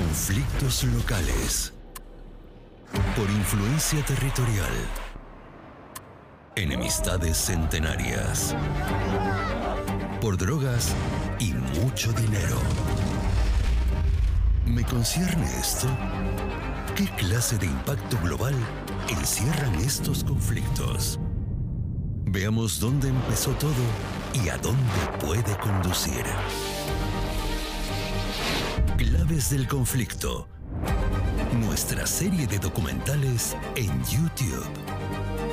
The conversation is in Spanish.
Conflictos locales. Por influencia territorial. Enemistades centenarias. Por drogas y mucho dinero. ¿Me concierne esto? ¿Qué clase de impacto global encierran estos conflictos? Veamos dónde empezó todo y a dónde puede conducir. Claves del conflicto. Nuestra serie de documentales en YouTube.